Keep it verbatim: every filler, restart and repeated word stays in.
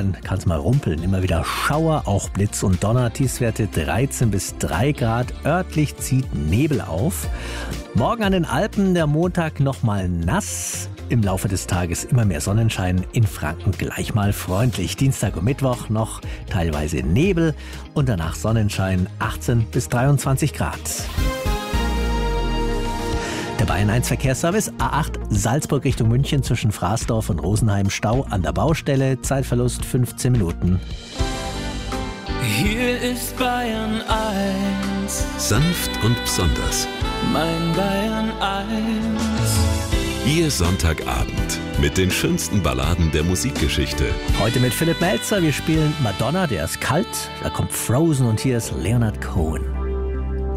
Bayern kann es mal rumpeln. Immer wieder Schauer, auch Blitz und Donner. Tiefstwerte dreizehn bis drei Grad. Örtlich zieht Nebel auf. Morgen an den Alpen der Montag nochmal nass. Im Laufe des Tages immer mehr Sonnenschein. In Franken gleich mal freundlich. Dienstag und Mittwoch noch teilweise Nebel und danach Sonnenschein. achtzehn bis dreiundzwanzig Grad. Der Bayern eins Verkehrsservice A acht Salzburg Richtung München zwischen Fraßdorf und Rosenheim Stau an der Baustelle. Zeitverlust fünfzehn Minuten. Hier ist Bayern eins. Sanft und besonders. Mein Bayern eins. Ihr Sonntagabend mit den schönsten Balladen der Musikgeschichte. Heute mit Philipp Melzer. Wir spielen Madonna, der ist kalt. Da kommt Frozen und hier ist Leonard Cohen.